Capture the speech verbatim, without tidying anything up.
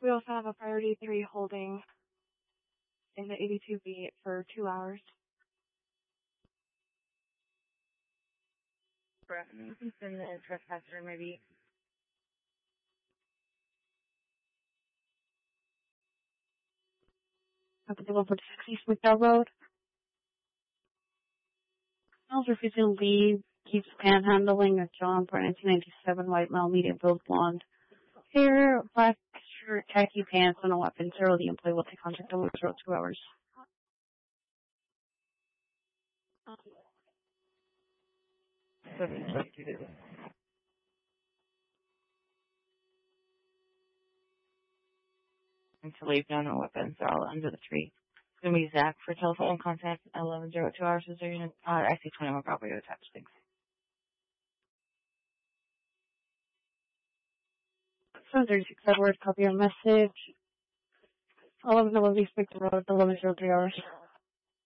We also have a priority three holding in the eighty-two B for two hours. Brett, you can send the trespasser maybe. Up to one sixty Smithville Road. Smells refusing to leave. Keeps panhandling a John for nineteen ninety-seven white male, medium build, blonde hair, black shirt, khaki pants, and a weapon. Zero, the employee will take contact over zero two hours. And to leave down no weapons. They're all under the tree. It's going to be Zach for telephone contact eleven zero two hours. Is there unit? Uh, I see twenty-one property attached. Thanks. seven thirty-six Edward, copy your message. eleven eleven Smithville Road, eleven zero three hours.